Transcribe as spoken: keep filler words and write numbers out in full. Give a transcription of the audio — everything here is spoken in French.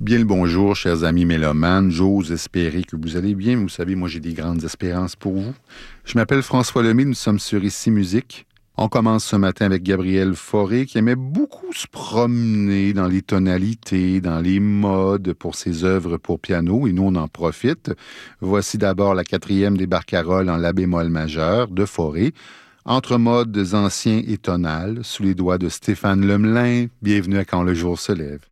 Bien le bonjour, chers amis mélomanes. J'ose espérer que vous allez bien. Vous savez, moi, j'ai des grandes espérances pour vous. Je m'appelle François Lemay, nous sommes sur Ici Musique. On commence ce matin avec Gabriel Fauré, qui aimait beaucoup se promener dans les tonalités, dans les modes pour ses œuvres pour piano, et nous, on en profite. Voici d'abord la quatrième des barcaroles en la bémol majeur de Fauré, entre modes anciens et tonales, sous les doigts de Stéphane Lemelin. Bienvenue à Quand le jour se lève.